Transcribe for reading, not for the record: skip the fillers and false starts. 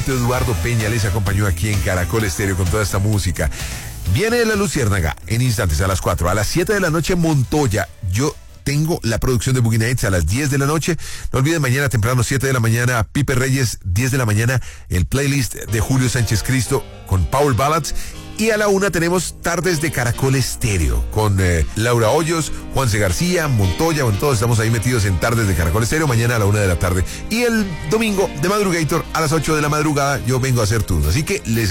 Tito Eduardo Peña les acompañó aquí en Caracol Estéreo con toda esta música. Viene La Luciérnaga en instantes a las 4. A las 7 de la noche, Montoya. Yo tengo la producción de Boogie Nights a las 10 de la noche. No olviden, mañana temprano, 7 de la mañana, Pipe Reyes, 10 de la mañana, el playlist de Julio Sánchez Cristo con Power Ballads. Y a la 1 tenemos Tardes de Caracol Estéreo con Laura Hoyos, Juanse García, Montoya. Bueno, todos estamos ahí metidos en Tardes de Caracol Estéreo, mañana a la 1 de la tarde. Y el domingo de Madrugator a las 8 de la madrugada yo vengo a hacer turno. Así que les